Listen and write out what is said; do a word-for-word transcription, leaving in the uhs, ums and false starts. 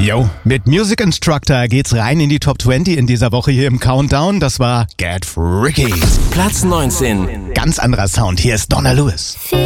Yo, mit Music Instructor geht's rein in die Top zwanzig in dieser Woche hier im Countdown. Das war Get Freaky. Platz neunzehn. Ganz anderer Sound, hier ist Donna Lewis.